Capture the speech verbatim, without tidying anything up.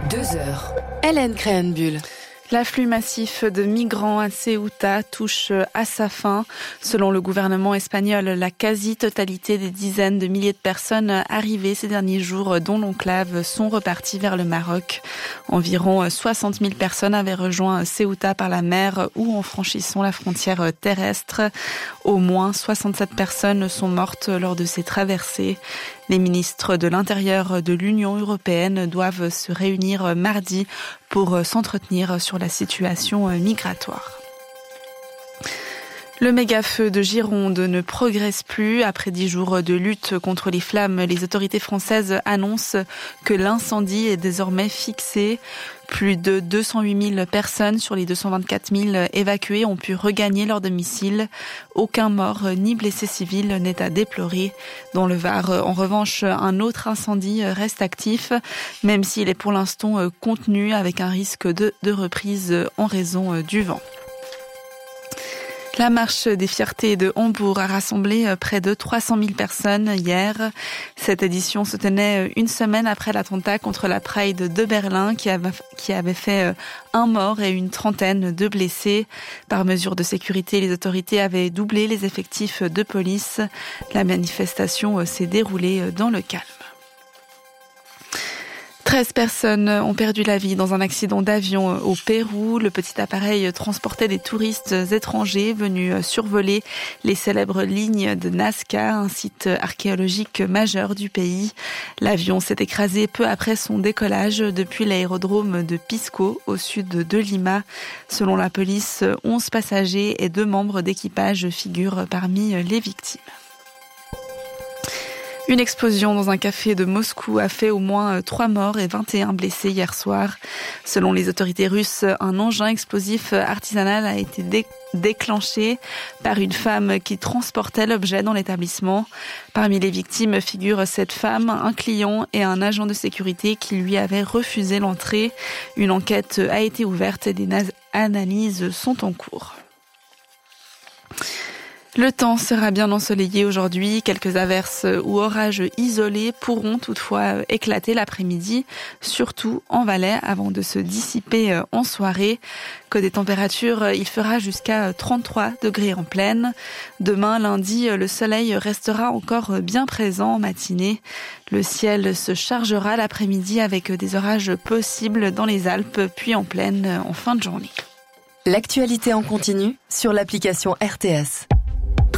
Deux heures. Hélène Créhenbuhl. L'afflux massif de migrants à Ceuta touche à sa fin. Selon le gouvernement espagnol, la quasi-totalité des dizaines de milliers de personnes arrivées ces derniers jours dans l'enclave sont reparties vers le Maroc. Environ soixante mille personnes avaient rejoint Ceuta par la mer ou en franchissant la frontière terrestre. Au moins soixante-sept personnes sont mortes lors de ces traversées. Les ministres de l'Intérieur de l'Union européenne doivent se réunir mardi pour s'entretenir sur la situation migratoire. Le méga-feu de Gironde ne progresse plus. Après dix jours de lutte contre les flammes, les autorités françaises annoncent que l'incendie est désormais fixé. Plus de deux cent huit mille personnes sur les deux cent vingt-quatre mille évacuées ont pu regagner leur domicile. Aucun mort ni blessé civil n'est à déplorer. Dans le Var, en revanche, un autre incendie reste actif, même s'il est pour l'instant contenu avec un risque de, de reprise en raison du vent. La marche des fiertés de Hambourg a rassemblé près de trois cent mille personnes hier. Cette édition se tenait une semaine après l'attentat contre la Pride de Berlin qui avait, qui avait fait un mort et une trentaine de blessés. Par mesure de sécurité, les autorités avaient doublé les effectifs de police. La manifestation s'est déroulée dans le calme. treize personnes ont perdu la vie dans un accident d'avion au Pérou. Le petit appareil transportait des touristes étrangers venus survoler les célèbres lignes de Nazca, un site archéologique majeur du pays. L'avion s'est écrasé peu après son décollage depuis l'aérodrome de Pisco, au sud de Lima. Selon la police, onze passagers et deux membres d'équipage figurent parmi les victimes. Une explosion dans un café de Moscou a fait au moins trois morts et vingt et un blessés hier soir. Selon les autorités russes, un engin explosif artisanal a été dé- déclenché par une femme qui transportait l'objet dans l'établissement. Parmi les victimes figurent cette femme, un client et un agent de sécurité qui lui avait refusé l'entrée. Une enquête a été ouverte et des analyses sont en cours. Le temps sera bien ensoleillé aujourd'hui. Quelques averses ou orages isolés pourront toutefois éclater l'après-midi, surtout en Valais, avant de se dissiper en soirée. Côté température, il fera jusqu'à trente-trois degrés en plaine. Demain, lundi, le soleil restera encore bien présent en matinée. Le ciel se chargera l'après-midi avec des orages possibles dans les Alpes, puis en plaine en fin de journée. L'actualité en continu sur l'application R T S.